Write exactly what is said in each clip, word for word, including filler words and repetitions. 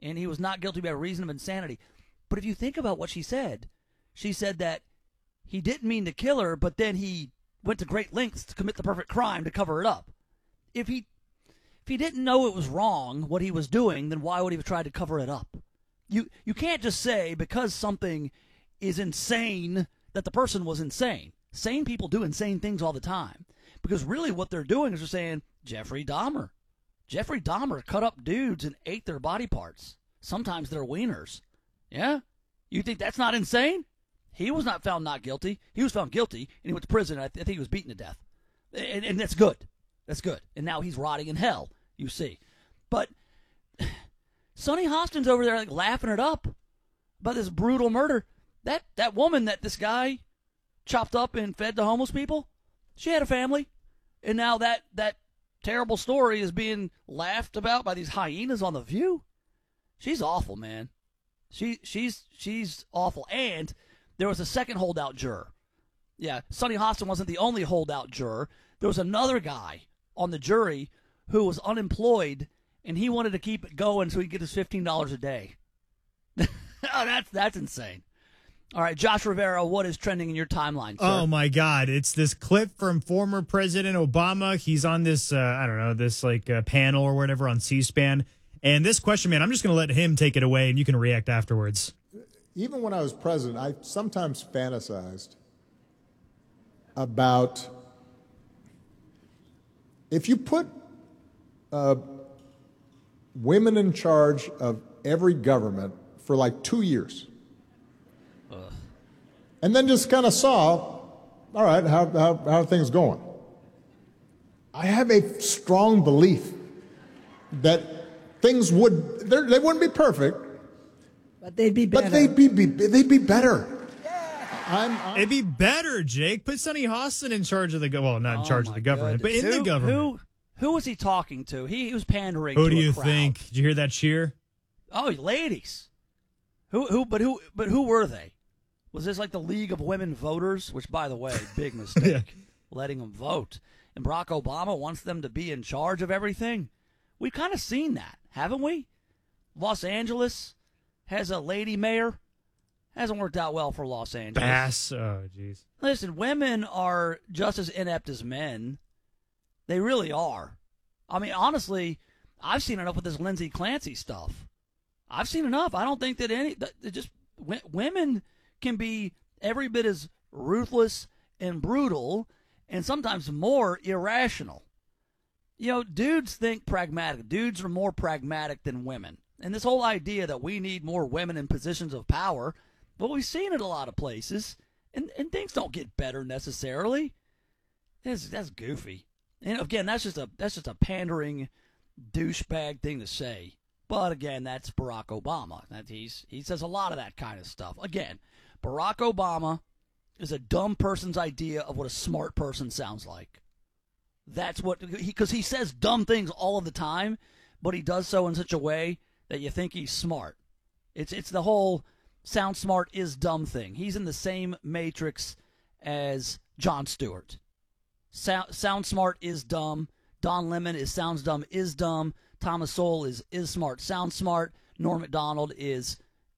and he was not guilty by reason of insanity. But if you think about what she said, she said that he didn't mean to kill her, but then he went to great lengths to commit the perfect crime to cover it up. If he if he didn't know it was wrong, what he was doing, then why would he have tried to cover it up? You you can't just say because something is insane that the person was insane. Sane people do insane things all the time. Because really what they're doing is they're saying, Jeffrey Dahmer. Jeffrey Dahmer cut up dudes and ate their body parts. Sometimes their wieners. Yeah? You think that's not insane? He was not found not guilty. He was found guilty, and he went to prison, and I, th- I think he was beaten to death. And, and that's good. That's good. And now he's rotting in hell, you see. But Sonny Hostin's over there like laughing it up about this brutal murder. That that woman that this guy chopped up and fed to homeless people, she had a family. And now that, that terrible story is being laughed about by these hyenas on The View. She's awful, man. She she's she's awful. And there was a second holdout juror. Yeah, Sonny Hostin wasn't the only holdout juror. There was another guy on the jury who was unemployed, and he wanted to keep it going so he'd get his fifteen dollars a day. oh, that's that's insane. All right, Josh Rivera, what is trending in your timeline, sir? Oh, my God. It's this clip from former President Obama. He's on this, uh, I don't know, this like uh, panel or whatever on C-SPAN. And this question, man, I'm just going to let him take it away, and you can react afterwards. Even when I was president, I sometimes fantasized about if you put uh, women in charge of every government for like two years, Ugh. and then just kind of saw, all right, how, how, how are things going? I have a strong belief that things would, they wouldn't be perfect, but they'd be better. But they'd be, be they'd be better. I'm, I'm, It'd be better, Jake. Put Sonny Hostin in charge of the well, not in oh charge of the government, goodness. but in who, the government. Who who was he talking to? He, he was pandering. Who to do you a crowd. think? Did you hear that cheer? Oh, ladies. Who who? But who? But who were they? Was this like the League of Women Voters? Which, by the way, big mistake, yeah. letting them vote. And Barack Obama wants them to be in charge of everything. We've kind of seen that, haven't we? Los Angeles has a lady mayor. Hasn't worked out well for Los Angeles. Bass. Oh, jeez. Listen, women are just as inept as men. They really are. I mean, honestly, I've seen enough with this Lindsay Clancy stuff. I've seen enough. I don't think that any that just w- women can be every bit as ruthless and brutal and sometimes more irrational. You know, dudes think pragmatic. Dudes are more pragmatic than women. And this whole idea that we need more women in positions of power, well, we've seen it a lot of places, and, and things don't get better necessarily. That's, that's goofy. And again, that's just a that's just a pandering douchebag thing to say. But again, that's Barack Obama. That he's he says a lot of that kind of stuff. Again, Barack Obama is a dumb person's idea of what a smart person sounds like. That's what he because he says dumb things all of the time, but he does so in such a way that you think he's smart. It's it's the whole sound smart is dumb thing. He's in the same matrix as Jon Stewart. Sound, sound smart is dumb. Don Lemon is sounds dumb is dumb. Thomas Sowell is is smart sounds smart. Norm Macdonald is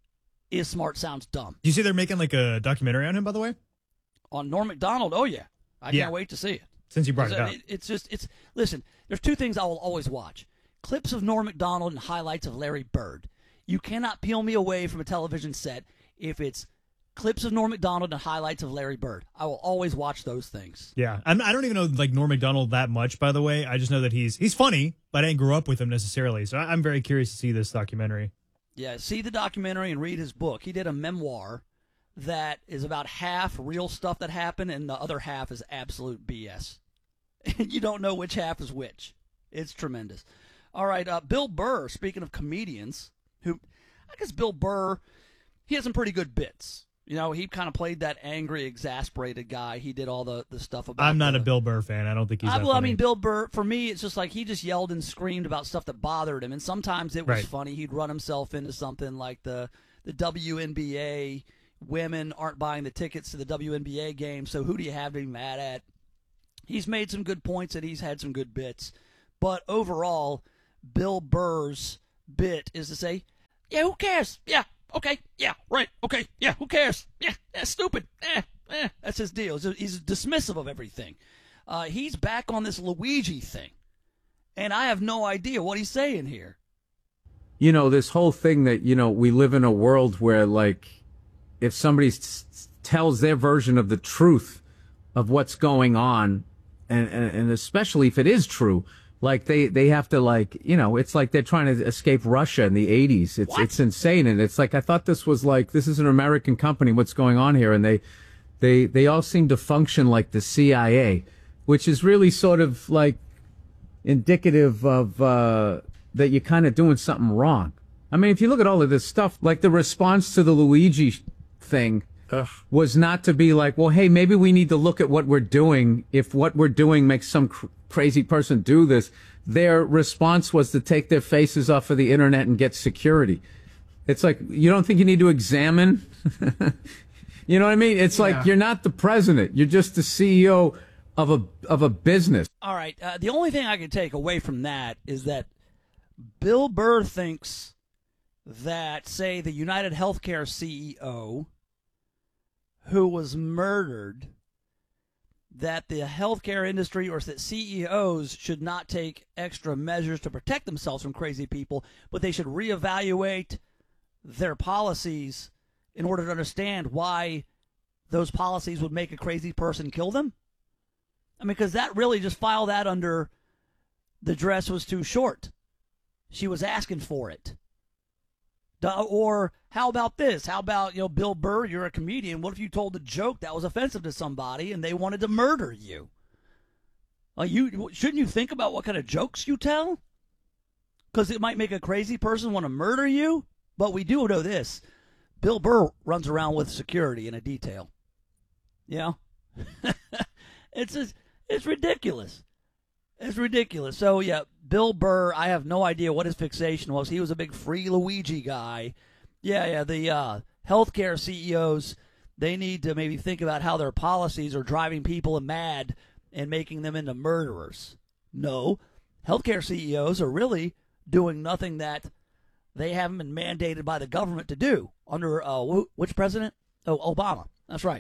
is smart sounds dumb. Do you see they're making like a documentary on him, by the way? On Norm Macdonald? Oh yeah, I yeah. can't wait to see it. Since you brought it's, it up, it, it's just it's listen. There's two things I will always watch: clips of Norm Macdonald and highlights of Larry Bird. You cannot peel me away from a television set if it's clips of Norm Macdonald and highlights of Larry Bird. I will always watch those things. Yeah, I'm, I don't even know like Norm Macdonald that much, by the way. I just know that he's he's funny, but I didn't grow up with him necessarily. So I'm very curious to see this documentary. Yeah, see the documentary and read his book. He did a memoir that is about half real stuff that happened, and the other half is absolute B S. And you don't know which half is which. It's tremendous. All right, uh, Bill Burr, speaking of comedians, who I guess Bill Burr, he has some pretty good bits. You know, he kind of played that angry, exasperated guy. He did all the, the stuff about I'm not the, a Bill Burr fan. I don't think he's I, that Well, funny. I mean, Bill Burr, for me, it's just like he just yelled and screamed about stuff that bothered him. And sometimes it was right. funny. He'd run himself into something like the, the W N B A. Women aren't buying the tickets to the W N B A game, so who do you have to be mad at? He's made some good points and he's had some good bits. But overall, Bill Burr's bit is to say, Yeah, who cares? Yeah, okay, yeah, right, okay, yeah, who cares? Yeah, that's stupid. Eh, eh. That's his deal. He's dismissive of everything. Uh, he's back on this Luigi thing, and I have no idea what he's saying here. You know, this whole thing that, you know, we live in a world where, like, if somebody s- tells their version of the truth of what's going on, and, and, and especially if it is true, like they, they have to, like, you know, it's like they're trying to escape Russia in the eighties. It's What? it's insane. And it's like, I thought this was like, this is an American company. What's going on here? And they, they, they all seem to function like the C I A, which is really sort of like indicative of, uh, that you're kind of doing something wrong. I mean, if you look at all of this stuff, like the response to the Luigi thing Ugh. was not to be like, well, hey, maybe we need to look at what we're doing. If what we're doing makes some cr- crazy person do this, their response was to take their faces off of the internet and get security. It's like, you don't think you need to examine? You know what I mean? It's yeah. like, you're not the president. You're just the C E O of a, of a business. All right. Uh, the only thing I can take away from that is that Bill Burr thinks that, say, the United Healthcare C E O who was murdered, that the healthcare industry or that C E Os should not take extra measures to protect themselves from crazy people, but they should reevaluate their policies in order to understand why those policies would make a crazy person kill them? I mean, because that really just file that under the dress was too short. She was asking for it. Or how about this? How about, you know, Bill Burr, you're a comedian. What if you told a joke that was offensive to somebody and they wanted to murder you? Like, you shouldn't you think about what kind of jokes you tell? Because it might make a crazy person want to murder you. But we do know this. Bill Burr runs around with security in a detail. You know? it's just, it's ridiculous. It's ridiculous. So, yeah, Bill Burr, I have no idea what his fixation was. He was a big free Luigi guy. Yeah, yeah, the uh, healthcare C E Os, they need to maybe think about how their policies are driving people mad and making them into murderers. No, healthcare C E Os are really doing nothing that they haven't been mandated by the government to do under uh, wh- which president? Oh, Obama. That's right.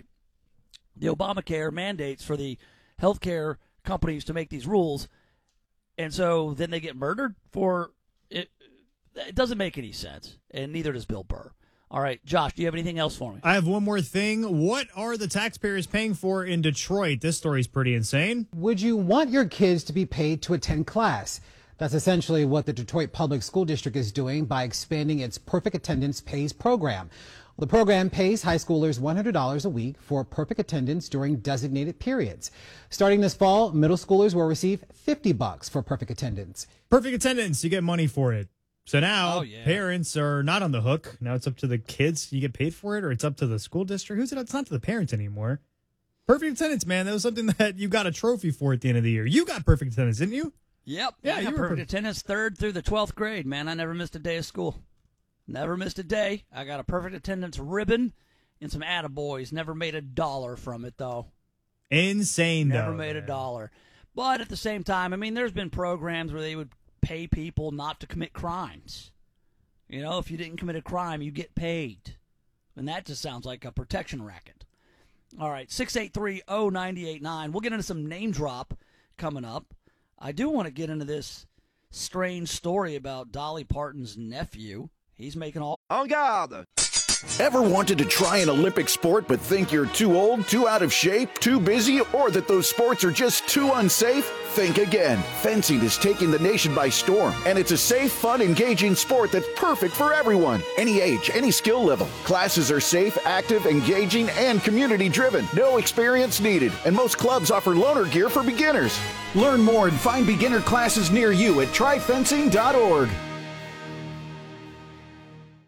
The Obamacare mandates for the healthcare companies to make these rules, and so then they get murdered for it. It doesn't make any sense, and neither does Bill Burr. All right, Josh, do you have anything else for me? I have one more thing. What are the taxpayers paying for in Detroit? This story's pretty insane. Would you want your kids to be paid to attend class? That's essentially what the Detroit Public School District is doing by expanding its Perfect Attendance Pays program. The program pays high schoolers one hundred dollars a week for perfect attendance during designated periods. Starting this fall, middle schoolers will receive fifty bucks for perfect attendance. Perfect attendance, you get money for it. So now oh, yeah. parents are not on the hook. Now it's up to the kids. You get paid for it, or it's up to the school district. Who's it? It's not to the parents anymore. Perfect attendance, man. That was something that you got a trophy for at the end of the year. You got perfect attendance, didn't you? Yep. Yeah, I you got were perfect perfect. attendance third through the twelfth grade, man. I never missed a day of school. Never missed a day. I got a perfect attendance ribbon and some attaboys. Never made a dollar from it, though. Insane, Never though, made man. a dollar. But at the same time, I mean, there's been programs where they would pay people not to commit crimes. You know, if you didn't commit a crime, you get paid. And that just sounds like a protection racket. All right, six eight three, oh nine eight nine. We'll get into some name drop coming up. I do want to get into this strange story about Dolly Parton's nephew. He's making all... En garde! Ever wanted to try an Olympic sport but think you're too old, too out of shape, too busy, or that those sports are just too unsafe? Think again. Fencing is taking the nation by storm, and it's a safe, fun, engaging sport that's perfect for everyone. Any age, any skill level. Classes are safe, active, engaging, and community-driven. No experience needed, and most clubs offer loaner gear for beginners. Learn more and find beginner classes near you at try fencing dot org.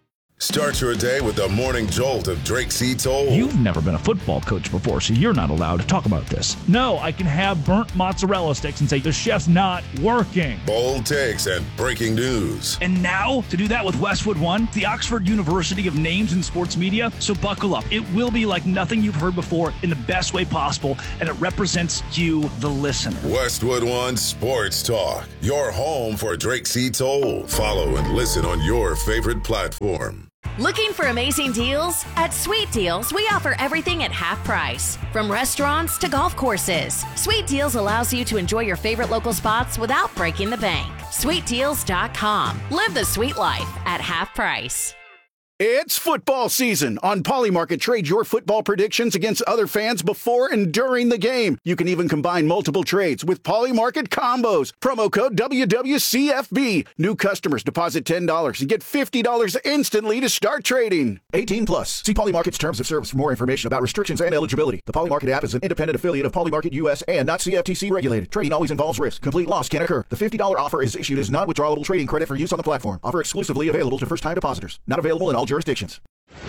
Start your day with the morning jolt of Drake C. Toll. You've never been a football coach before, so you're not allowed to talk about this. No, I can have burnt mozzarella sticks and say the chef's not working. Bold takes and breaking news. And now, to do that with Westwood One, the Oxford University of Names in Sports Media. So buckle up. It will be like nothing you've heard before in the best way possible, and it represents you, the listener. Westwood One Sports Talk, your home for Drake C. Toll. Follow and listen on your favorite platform. Looking for amazing deals? At Sweet Deals, we offer everything at half price. From restaurants to golf courses, Sweet Deals allows you to enjoy your favorite local spots without breaking the bank. sweet deals dot com. Live the sweet life at half price. It's football season. On Polymarket, trade your football predictions against other fans before and during the game. You can even combine multiple trades with Polymarket combos. Promo code W W C F B. New customers deposit ten dollars and get fifty dollars instantly to start trading. eighteen plus. See Polymarket's terms of service for more information about restrictions and eligibility. The Polymarket app is an independent affiliate of Polymarket U S and not C F T C regulated. Trading always involves risk. Complete loss can occur. The fifty dollars offer is issued as non-withdrawable trading credit for use on the platform. Offer exclusively available to first-time depositors. Not available in all jurisdictions.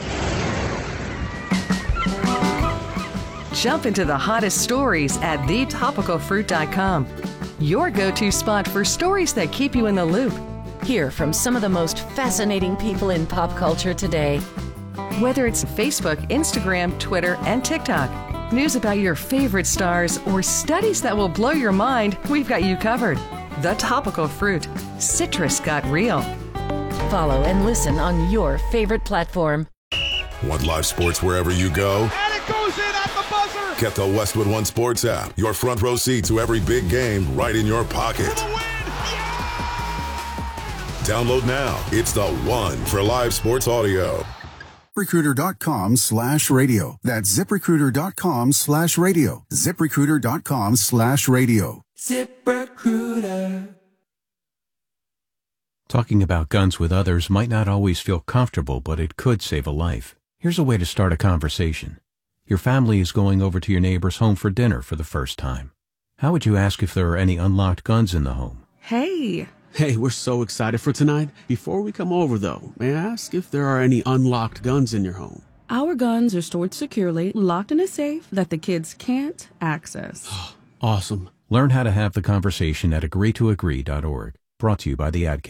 Jump into the hottest stories at the topical fruit dot com. Your go-to spot for stories that keep you in the loop. Hear from some of the most fascinating people in pop culture today. Whether it's Facebook, Instagram, Twitter, and TikTok, news about your favorite stars, or studies that will blow your mind, we've got you covered. The Topical Fruit. Citrus got real. Follow and listen on your favorite platform. Want live sports wherever you go? And it goes in at the buzzer! Get the Westwood One Sports app. Your front row seat to every big game right in your pocket. For the win! Yeah! Download now. It's the one for live sports audio. ZipRecruiter.com slash radio. That's ZipRecruiter.com slash radio. ZipRecruiter.com slash radio. ZipRecruiter. Talking about guns with others might not always feel comfortable, but it could save a life. Here's a way to start a conversation. Your family is going over to your neighbor's home for dinner for the first time. How would you ask if there are any unlocked guns in the home? Hey. Hey, we're so excited for tonight. Before we come over, though, may I ask if there are any unlocked guns in your home? Our guns are stored securely, locked in a safe that the kids can't access. Awesome. Learn how to have the conversation at agree to agree dot org. Brought to you by the Ad Council.